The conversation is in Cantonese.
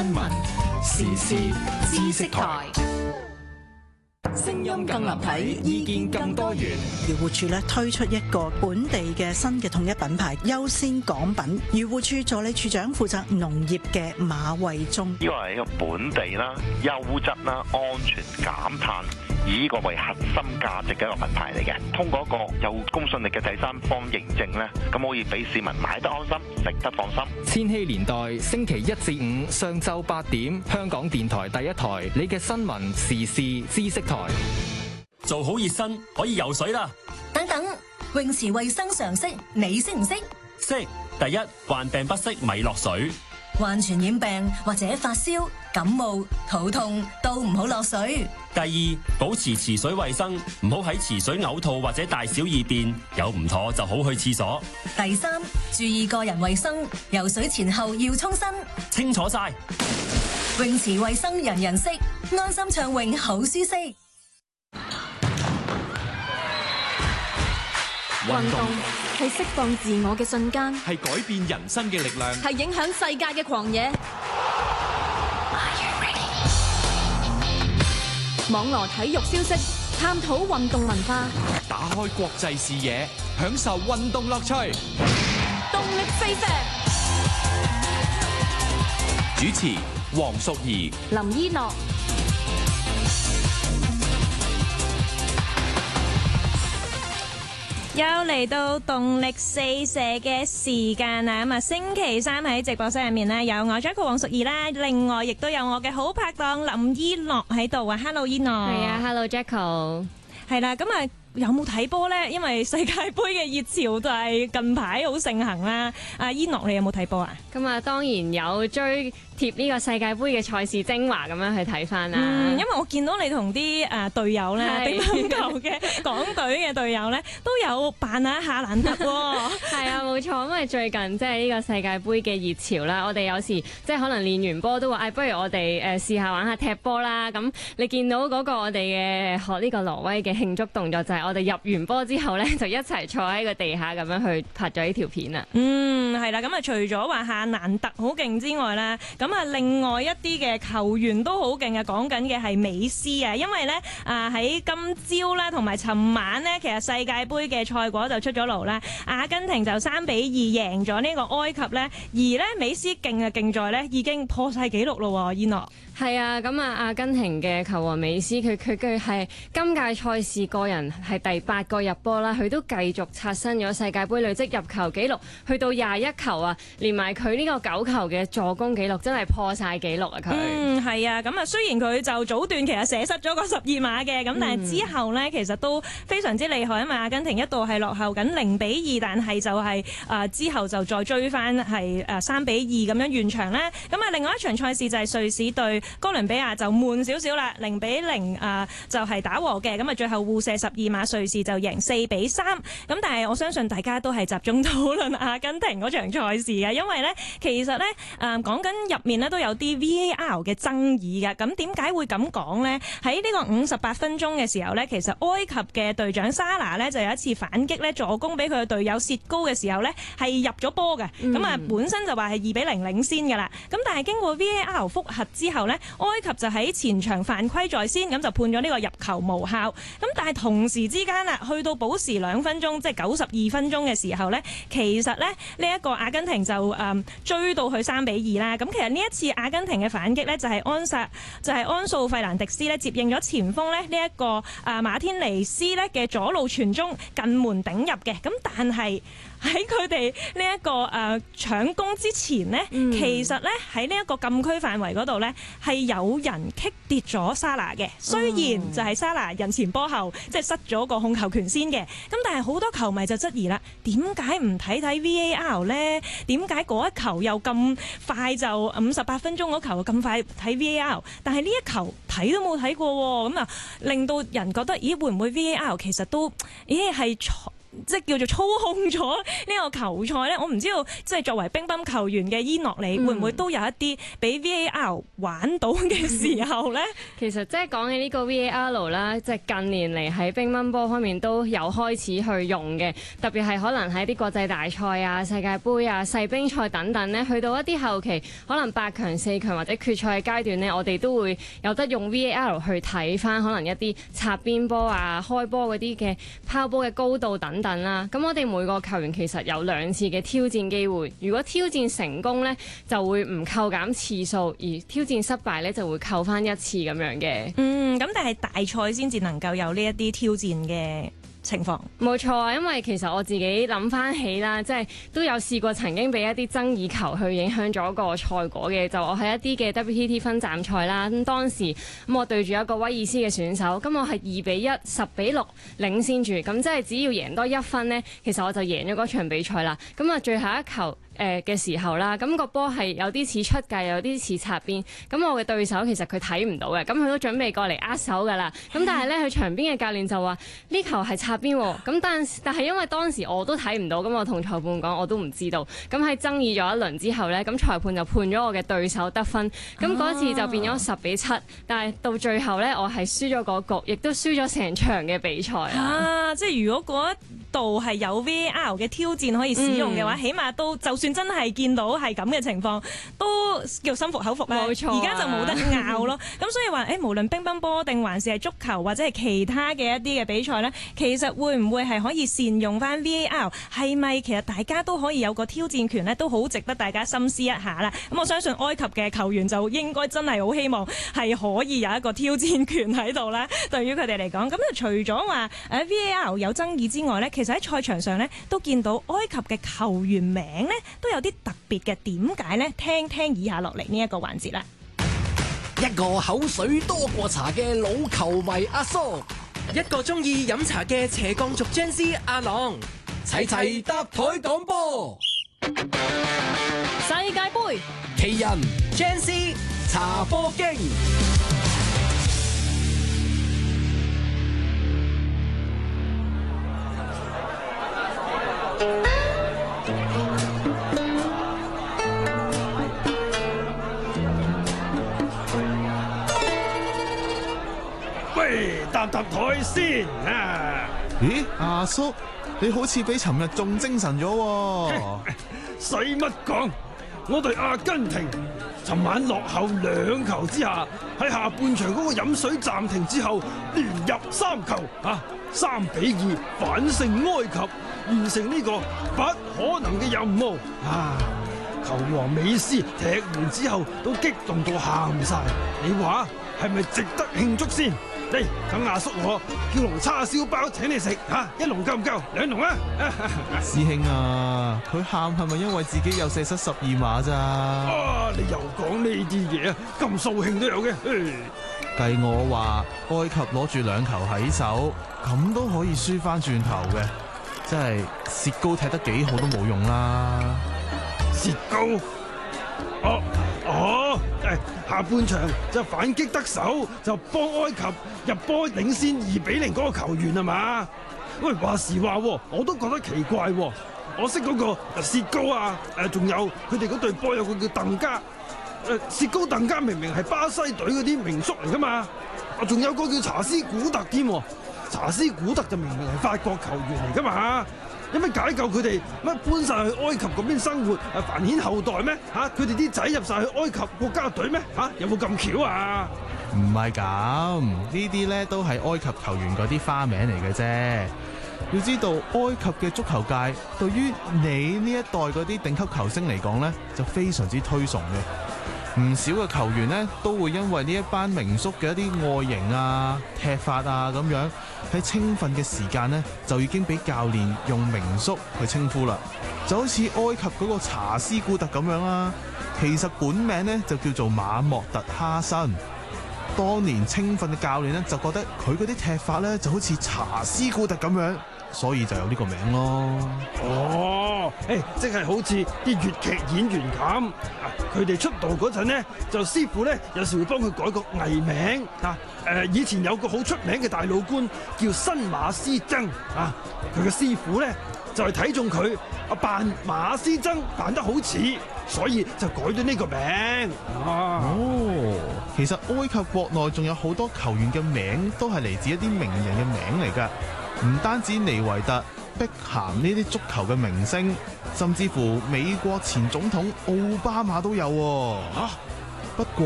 新聞時事知識台，聲音更立體，意見更多元。 漁護署推出一個本地嘅新嘅統一品牌優先港品。漁護署助理處長負責農業嘅馬慧忠， 呢個係一個本地啦、優質啦、安全、減碳，以呢個為核心價值嘅一個品牌嚟嘅。通過一個有公信力嘅第三方認證呢，咁可以俾市民買得安心、食得放心。 千禧年代星期一至五上晝8點，香港電台第一台，你嘅新聞時事知識台。 做好熱身可以游水啦。 等等，泳池衛生常識你識唔識？ 識。第一，患病不適咪落水。 患傳染病或者發燒、感冒、肚痛都唔好落水。 第二，保持池水衛生，唔好喺池水嘔吐或者大小二便，有唔妥就好去廁所。 第三，注意個人衛生，游水前後要沖身。 清楚晒。 泳池衛生人人識，安心暢泳好舒適。 運動係釋放自我嘅瞬間， 係改變人生嘅力量， 係影響世界嘅狂野。網羅體育消息，探討運動文化， 打開國際視野，享受運動樂趣。 動力飛石， 主持黃淑儀、 林依諾。 又嚟到動力四射嘅時間啦！咁啊，星期三喺直播室入面呢，有我 Jacko 黃淑儀啦，另外亦都有我嘅好拍檔林依諾喺度啊 ！Hello 依諾， 係啊 ，Hello Jacko， 係啦，咁啊。有冇睇波呢？因為世界盃嘅熱潮就係近排好盛行啦。阿依諾，你有冇睇波啊？ 咁啊，當然有追貼呢個世界盃嘅賽事精華咁樣去睇翻啦。 因為我見到你同啲隊友咧，乒乓球嘅港隊嘅隊友咧，都有扮下夏蘭特喎。 係啊，冇錯，因為最近即係呢個世界盃嘅熱潮啦，我哋有時即係可能練完波都話，不如我哋試下玩下踢波啦。咁你見到嗰個我哋嘅學呢個挪威嘅慶祝動作就係我哋入完波之後咧，就一齊坐喺個地下咁樣去拍咗呢條片啊。 係啦，咁啊除咗話夏蘭特好勁之外咧，咁啊另外一啲嘅球員都好勁啊！講緊嘅係美斯啊，因為咧喺今朝啦同埋尋晚咧，其實世界盃嘅賽果就出咗爐啦。阿根廷就3-2贏咗呢個埃及咧，而咧美斯勁在咧已經破晒紀錄咯，依諾。 係啊，咁啊，阿根廷嘅球王美斯，佢係今屆賽事個人係第8個入波啦，佢都繼續刷新咗世界盃累積入球紀錄，去到21球啊，連埋佢呢個9球嘅助攻紀錄，真係破晒紀錄啊！佢係啊，咁啊雖然佢就早段其實射失咗個12碼嘅，咁但係之後呢，其實都非常之厲害，因為阿根廷一度係落後緊0-2，但係就係之後就再追翻係3-2咁樣完場啦。咁啊，另外一場賽事就係瑞士對哥倫比亞就悶少少啦，0-0就係打和嘅，咁啊最後互射12碼，瑞士就贏4-3。咁但係我相信大家都係集中討論阿根廷嗰場賽事嘅，因為咧其實咧講緊入面咧都有啲 VAR 嘅爭議嘅。咁點解會咁講呢？喺呢個58分鐘嘅時候咧，其實埃及嘅隊長沙拿咧就有一次反擊咧助攻俾佢嘅隊友薛高嘅時候咧係入咗波嘅。咁啊本身就話係2-0領先㗎啦。咁但係經過 VAR 複核之後咧，埃及就喺前場犯規在先，咁就判咗呢個入球無效。咁但係同時之間啦，去到補時2分鐘，即係92分鐘嘅時候呢，其實呢一個阿根廷就追到去3-2啦。咁其實呢一次阿根廷嘅反擊呢，就係安素費蘭迪斯呢接應咗前鋒呢一個馬天尼斯呢嘅左路傳中近門頂入嘅。咁但係喺佢哋呢一個搶攻之前呢，其實呢喺呢一個禁區範圍嗰度呢，係有人擊跌咗沙拿嘅。雖然就係沙拿人前波後，即係失咗個控球權先嘅。咁但係好多球迷就質疑啦，點解唔睇 VAR 呢？點解嗰一球又咁快就58分鐘嗰球咁快睇 VAR？但係呢一球睇都冇睇過喎，咁啊令到人覺得，咦會唔會 VAR 其實都係即係叫做操控咗呢個球賽咧？我唔知道，即係作為乒乓球員嘅伊諾里，會唔會都有一啲俾 VAR 玩到嘅時候咧？ 其實即係講起呢個 VAR 啦，即係近年嚟喺乒乓波方面都有開始去用嘅，特別係可能喺啲國際大賽啊、世界盃啊、世乒賽等等咧，去到一啲後期可能8強、4強或者決賽嘅階段咧，我哋都會有得用 VAR 去睇翻可能一啲擦邊波啊、開波嗰啲嘅拋波嘅高度等等啦。咁我哋每個球員其實有2次嘅挑戰機會，如果挑戰成功咧，就會唔扣減次數，而挑戰失敗咧就會扣翻1次咁樣嘅。 咁但係大賽先至能夠有呢一啲挑戰嘅情況。 冇錯啊，因為其實我自己諗翻起啦，即係都有試過曾經俾一啲爭議球去影響咗個賽果嘅。就我喺一啲嘅 WTT 分站賽啦，咁當時我對住一個威爾斯嘅選手，咁我係2-1、10-6領先住，咁即係只要贏多1分呢，其實我就贏咗嗰場比賽啦。咁啊，最後一球嘅時候啦，咁個波係有啲似出界，有啲似擦邊。咁我嘅對手其實佢睇唔到嘅，咁佢都準備過嚟握手㗎啦。咁但係咧，佢場邊嘅教練就話呢球係擦邊喎。咁但係因為當時我都睇唔到，咁我同裁判講我都唔知道。咁喺爭議咗一輪之後咧，咁裁判就判咗我嘅對手得分。咁嗰次就變咗10-7，但係到最後咧，我係輸咗嗰局，亦都輸咗成場嘅比賽啦。 即係如果嗰一度係有 VAR 嘅挑戰可以使用嘅話，起碼都就算真係見到係咁嘅情況，都叫心服口服咧。 冇錯， 而家就冇得拗咯。咁所以話，無論乒乓波定還是係足球或者係其他嘅一啲嘅比賽咧，其實會唔會係可以善用翻 VAR？ 係咪其實大家都可以有個挑戰權咧？都好值得大家深思一下啦。咁我相信埃及嘅球員就應該真係好希望係可以有一個挑戰權喺度啦。對於佢哋嚟講，咁就除咗話VAR 有爭議之外咧，其實喺賽場上咧都見到埃及嘅球員名咧都有啲特別嘅，點解呢？聽以下落嚟呢一個環節啦。 一個口水多過茶嘅老球迷阿蘇， 一個中意飲茶嘅斜槓族將師阿朗， 齊搭台講波。 世界盃奇人將師茶波經。 喂，搭台先啊！ 咦，阿叔，你好似比尋日仲精神咗喎。 使乜講？我隊阿根廷尋晚落後2球之下，喺下半場嗰個飲水暫停之後，連入3球啊，3-2反勝埃及，完成呢個不可能嘅任務啊！球王美斯踢完之後都激動到喊晒，你話係咪值得慶祝先？嚟，等阿叔我叫籠叉燒包請你食嚇，1籠夠唔夠？2籠啊！ 師兄啊，佢喊係咪因為自己有射失12碼咋？ 你又講呢啲嘢啊，咁掃興都有嘅。 計我話，埃及攞住2球喺手，咁都可以輸翻轉頭嘅，真係薛高踢得幾好都冇用啦。 薛高？下半場就反擊得手，就幫埃及入波領先2-0嗰個球員係嘛？喂，話時話，我都覺得奇怪。我識嗰個薛高啊，仲有佢哋嗰隊波有個叫鄧加，薛高鄧加明明係巴西隊嗰啲名宿嚟噶嘛，仲有個叫查斯古特添，查斯古特就明明係法國球員嚟噶嘛。有咩解救佢哋？乜搬晒去埃及嗰邊生活，繁衍後代咩？佢哋啲仔入晒去埃及國家隊咩？有冇咁巧啊？ 唔係咁，呢啲咧都係埃及球員嗰啲花名嚟嘅啫。要知道，埃及嘅足球界對於你呢一代嗰啲頂級球星嚟講咧，就非常之推崇嘅。唔少嘅球員呢，都會因為呢一班名宿嘅一啲外形啊、踢法啊咁樣，喺青訓嘅時間呢，就已經俾教練用名宿去稱呼啦。就好似埃及嗰個查斯古特咁樣啦，其實本名呢，就叫做馬莫特哈辛。當年青訓嘅教練呢，就覺得佢嗰啲踢法呢，就好似查斯古特咁樣， 所以就有呢個名咯。 哦，即係好似啲粵劇演員咁，佢哋出道嗰陣呢，就師傅咧有時會幫佢改個藝名啊。以前有個好出名嘅大老官叫新馬師曾啊，佢嘅師傅咧就係睇中佢扮馬師曾扮得好似，所以就改咗呢個名。 哦，其實埃及國內仲有好多球員嘅名都係嚟自一啲名人嘅名嚟㗎，唔單止尼維特、碧咸呢啲足球嘅明星，甚至乎美國前總統奧巴馬都有喎。不過